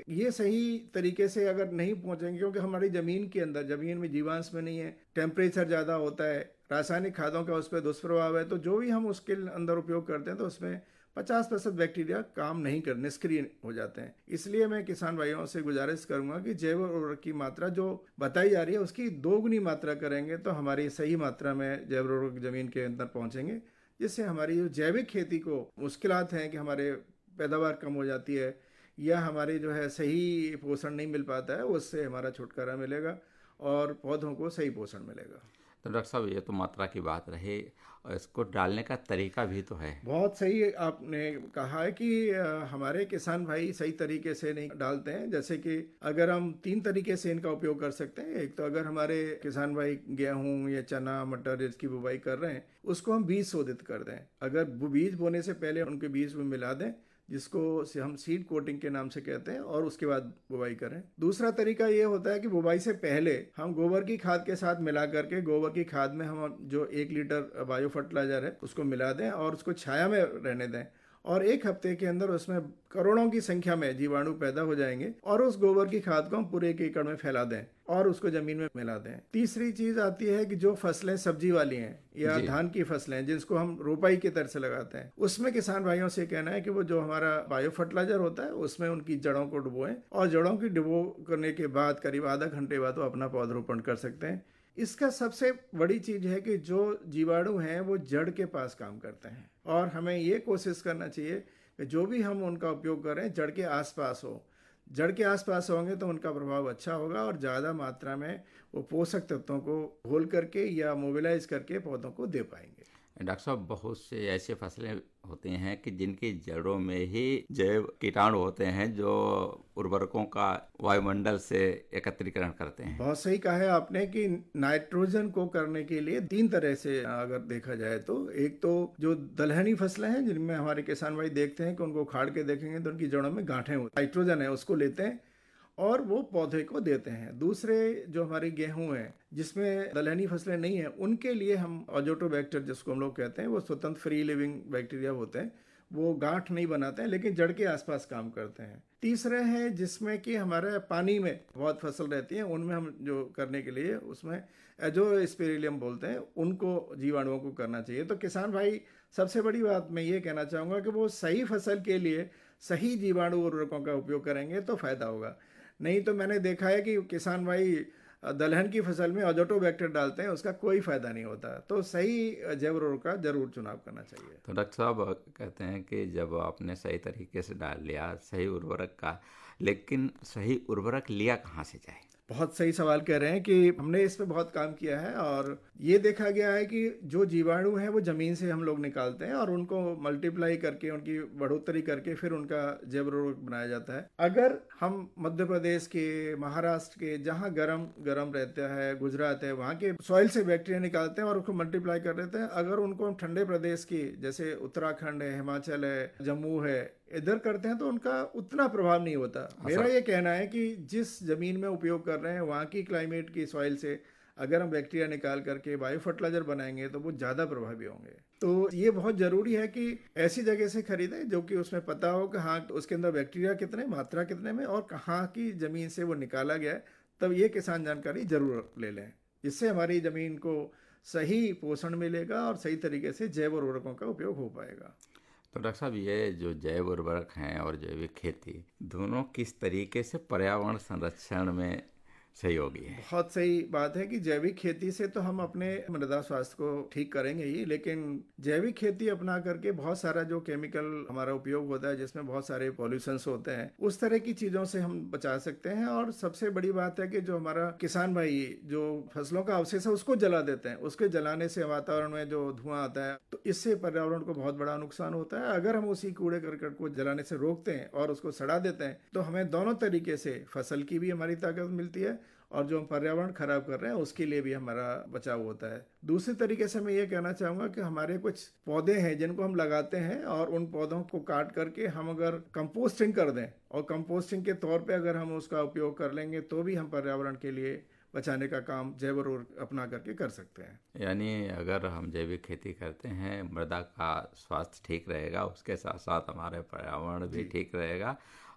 ये सही तरीके से अगर नहीं पहुंचेंगे, क्योंकि हमारी ज़मीन के अंदर, ज़मीन में जीवांश में नहीं है, टेम्परेचर ज़्यादा होता है, रासायनिक खादों का उस पर दुष्प्रभाव है, तो जो भी हम उसके अंदर उपयोग करते हैं तो उसमें 50% बैक्टीरिया काम नहीं कर, निष्क्रिय हो जाते हैं। इसलिए मैं किसान भाइयों से गुजारिश करूंगा कि जैव उर्वरक की मात्रा जो बताई जा रही है उसकी दोगुनी मात्रा करेंगे तो हमारी सही मात्रा में जैव उर्वरक जमीन के अंदर पहुंचेंगे, जिससे हमारी जो जैविक खेती को मुश्किलात हैं कि हमारे पैदावार कम हो जाती है या हमारी जो है सही पोषण नहीं मिल पाता है, उससे हमारा छुटकारा मिलेगा और पौधों को सही पोषण मिलेगा। तो डॉक्टर साहब, ये तो मात्रा की बात रही, और इसको डालने का तरीका भी तो है। बहुत सही आपने कहा है कि हमारे किसान भाई सही तरीके से नहीं डालते हैं। जैसे कि अगर हम 3 तरीके से इनका उपयोग कर सकते हैं। एक तो अगर हमारे किसान भाई गेहूं या चना मटर इसकी बुवाई कर रहे हैं, उसको हम बीज शोधित कर दें। अगर वो बीज बोने से पहले उनके बीज में मिला दें, जिसको से हम सीड कोटिंग के नाम से कहते हैं, और उसके बाद बुवाई करें। दूसरा तरीका ये होता है कि बुवाई से पहले हम गोबर की खाद के साथ मिला करके, गोबर की खाद में हम जो 1 लीटर बायो फर्टिलाइजर है उसको मिला दें और उसको छाया में रहने दें, और 1 हफ्ते के अंदर उसमें करोड़ों की संख्या में जीवाणु पैदा हो जाएंगे, और उस गोबर की खाद को हम पूरे 1 एकड़ में फैला दें और उसको जमीन में मिला दें। तीसरी चीज आती है कि जो फसलें सब्जी वाली हैं या जी। धान की फसलें जिसको हम रोपाई की तरह से लगाते हैं, उसमें किसान भाइयों से कहना है कि वो जो हमारा बायो फर्टिलाइजर होता है उसमें उनकी जड़ों को डुबोएं, और जड़ों की डुबो करने के बाद करीब आधा घंटे बाद वो अपना पौधरोपण कर सकते हैं। इसका सबसे बड़ी चीज है कि जो जीवाणु हैं वो जड़ के पास काम करते हैं, और हमें ये कोशिश करना चाहिए कि जो भी हम उनका उपयोग करें जड़ के आसपास हो। जड़ के आसपास होंगे तो उनका प्रभाव अच्छा होगा और ज़्यादा मात्रा में वो पोषक तत्वों को घोल करके या मोबिलाइज करके पौधों को दे पाएंगे। डॉक्टर साहब, बहुत से ऐसे फसलें होती हैं कि जिनकी जड़ों में ही जैव कीटाणु होते हैं जो उर्वरकों का वायुमंडल से एकत्रीकरण करते हैं। बहुत सही कहा है आपने कि नाइट्रोजन को करने के लिए 3 तरह से अगर देखा जाए तो, एक तो जो दलहनी फसलें हैं जिनमें हमारे किसान भाई देखते हैं कि उनको उखाड़ के देखेंगे तो उनकी जड़ों में गांठें होती, नाइट्रोजन है उसको लेते हैं और वो पौधे को देते हैं। दूसरे जो हमारी गेहूं है जिसमें दलहनी फसलें नहीं है, उनके लिए हम अजोटोबैक्टर जिसको हम लोग कहते हैं, वो स्वतंत्र फ्री लिविंग बैक्टीरिया होते हैं, वो गांठ नहीं बनाते हैं लेकिन जड़ के आसपास काम करते हैं। तीसरे हैं जिसमें कि हमारे पानी में बहुत फसल रहती है, उनमें हम जो करने के लिए उसमें एजोस्पेरिलियम बोलते हैं, उनको जीवाणुओं को करना चाहिए। तो किसान भाई, सबसे बड़ी बात मैं ये कहना चाहूँगा कि वो सही फसल के लिए सही जीवाणु उर्वरकों का उपयोग करेंगे तो फायदा होगा। नहीं तो मैंने देखा है कि किसान भाई दलहन की फसल में अजोटोबैक्टर डालते हैं, उसका कोई फायदा नहीं होता। तो सही जैव उर्वरक का जरूर चुनाव करना चाहिए। तो डॉक्टर साहब कहते हैं कि जब आपने सही तरीके से डाल लिया सही उर्वरक का, लेकिन सही उर्वरक लिया कहाँ से जाए? बहुत सही सवाल कह रहे हैं कि हमने इस पे बहुत काम किया है और ये देखा गया है कि जो जीवाणु हैं वो जमीन से हम लोग निकालते हैं और उनको मल्टीप्लाई करके, उनकी बढ़ोतरी करके फिर उनका जैव उर्वरक बनाया जाता है। अगर हम मध्य प्रदेश के, महाराष्ट्र के, जहाँ गर्म गर्म रहता है, गुजरात है, वहाँ के सॉइल से बैक्टीरिया निकालते हैं और उसको मल्टीप्लाई कर देते हैं। अगर उनको हम ठंडे प्रदेश की, जैसे उत्तराखंड है, हिमाचल है, जम्मू है, इधर करते हैं तो उनका उतना प्रभाव नहीं होता। मेरा ये कहना है कि जिस जमीन में उपयोग कर रहे हैं वहाँ की क्लाइमेट की सॉइल से अगर हम बैक्टीरिया निकाल करके बायो फर्टिलाइजर बनाएंगे तो वो ज़्यादा प्रभावी होंगे। तो ये बहुत ज़रूरी है कि ऐसी जगह से खरीदें जो कि उसमें पता हो कि हाँ उसके अंदर बैक्टीरिया कितने, मात्रा कितने में और कहाँ की ज़मीन से वो निकाला गया है। तब ये किसान जानकारी ज़रूर ले लें, जिससे हमारी ज़मीन को सही पोषण मिलेगा और सही तरीके से जैव उर्वरकों का उपयोग हो पाएगा। तो डॉक्टर साहब, ये जो जैव उर्वरक हैं और जैविक खेती दोनों किस तरीके से पर्यावरण संरक्षण में सहयोगी है? बहुत सही बात है कि जैविक खेती से तो हम अपने मृदा स्वास्थ्य को ठीक करेंगे ही, लेकिन जैविक खेती अपना करके बहुत सारा जो केमिकल हमारा उपयोग होता है जिसमें बहुत सारे पॉल्यूशंस होते हैं, उस तरह की चीज़ों से हम बचा सकते हैं। और सबसे बड़ी बात है कि जो हमारा किसान भाई जो फसलों का अवशेष है उसको जला देते हैं, उसके जलाने से वातावरण में जो धुआं आता है तो इससे पर्यावरण को बहुत बड़ा नुकसान होता है। अगर हम उसी कूड़े करकट को जलाने से रोकते हैं और उसको सड़ा देते हैं तो हमें दोनों तरीके से फसल की भी हमारी ताकत मिलती है और जो हम पर्यावरण खराब कर रहे हैं उसके लिए भी हमारा बचाव होता है। दूसरी तरीके से मैं ये कहना चाहूँगा कि हमारे कुछ पौधे हैं जिनको हम लगाते हैं और उन पौधों को काट करके हम अगर कंपोस्टिंग कर दें और कंपोस्टिंग के तौर पे अगर हम उसका उपयोग कर लेंगे तो भी हम पर्यावरण के लिए बचाने का काम जैव उर्वरक अपना करके कर सकते हैं। यानी अगर हम जैविक खेती करते हैं मृदा का स्वास्थ्य ठीक रहेगा, उसके साथ साथ हमारे पर्यावरण भी ठीक रहेगा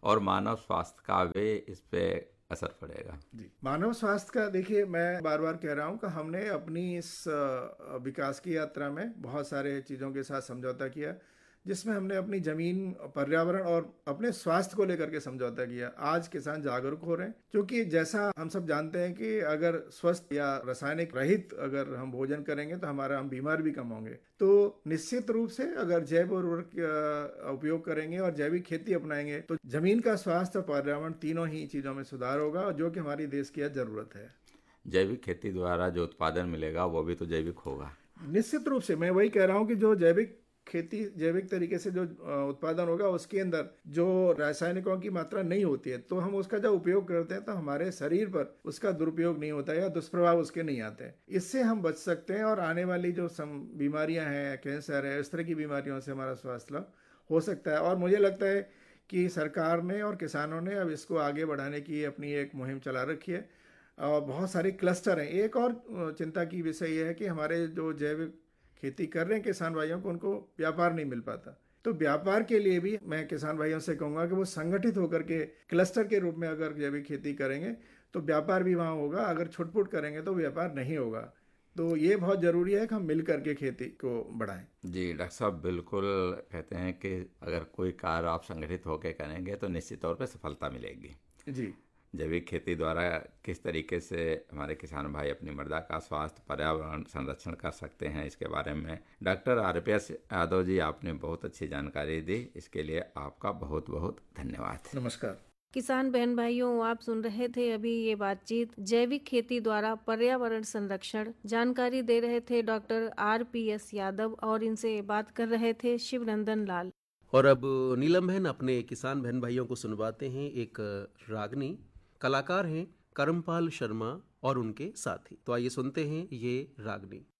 और मानव स्वास्थ्य का भी इस पे असर पड़ेगा। जी, मानव स्वास्थ्य का देखिए, मैं बार बार कह रहा हूँ कि हमने अपनी इस विकास की यात्रा में बहुत सारे चीज़ों के साथ समझौता किया, जिसमें हमने अपनी जमीन, पर्यावरण और अपने स्वास्थ्य को लेकर के समझौता किया। आज किसान जागरूक हो रहे हैं, क्योंकि जैसा हम सब जानते हैं कि अगर स्वस्थ या रासायनिक रहित अगर हम भोजन करेंगे तो हम बीमार भी कम होंगे। तो निश्चित रूप से अगर जैव उर्वरक का उपयोग करेंगे और जैविक खेती अपनाएंगे तो जमीन का स्वास्थ्य और पर्यावरण तीनों ही चीज़ों में सुधार होगा, जो कि हमारी देश की आज जरूरत है। जैविक खेती द्वारा जो उत्पादन मिलेगा वो भी तो जैविक होगा। निश्चित रूप से मैं वही कह रहा हूँ कि जो जैविक खेती, जैविक तरीके से जो उत्पादन होगा, उसके अंदर जो रासायनिकों की मात्रा नहीं होती है, तो हम उसका जब उपयोग करते हैं तो हमारे शरीर पर उसका दुरुपयोग नहीं होता या दुष्प्रभाव उसके नहीं आते। इससे हम बच सकते हैं और आने वाली जो बीमारियां हैं, कैंसर है, इस तरह की बीमारियों से हमारा स्वास्थ्य लाभ हो सकता है। और मुझे लगता है कि सरकार ने और किसानों ने अब इसको आगे बढ़ाने की अपनी एक मुहिम चला रखी है और बहुत सारे क्लस्टर हैं। एक और चिंता की विषय यह है कि हमारे जो जैविक खेती कर रहे हैं किसान भाइयों को, उनको व्यापार नहीं मिल पाता। तो व्यापार के लिए भी मैं किसान भाइयों से कहूँगा कि वो संगठित होकर के क्लस्टर के रूप में अगर जैविक खेती करेंगे तो व्यापार भी वहाँ होगा। अगर छुटपुट करेंगे तो व्यापार नहीं होगा। तो ये बहुत ज़रूरी है कि हम मिल करके खेती को बढ़ाएं। जी डॉक्टर साहब, बिल्कुल कहते हैं कि अगर कोई कार्य आप संगठित होकर करेंगे तो निश्चित तौर पर सफलता मिलेगी। जी, जैविक खेती द्वारा किस तरीके से हमारे किसान भाई अपनी मृदा का स्वास्थ्य, पर्यावरण संरक्षण कर सकते हैं, इसके बारे में डॉक्टर RPS यादव जी आपने बहुत अच्छी जानकारी दी। इसके लिए आपका बहुत बहुत धन्यवाद। नमस्कार। किसान बहन भाइयों, आप सुन रहे थे अभी ये बातचीत जैविक खेती द्वारा पर्यावरण संरक्षण। जानकारी दे रहे थे डॉक्टर RPS यादव और इनसे बात कर रहे थे शिवनंदन लाल। और अब नीलम बहन अपने किसान बहन भाइयों को सुनवाते हैं एक रागनी। कलाकार हैं करमपाल शर्मा और उनके साथी। तो आइए सुनते हैं ये रागनी।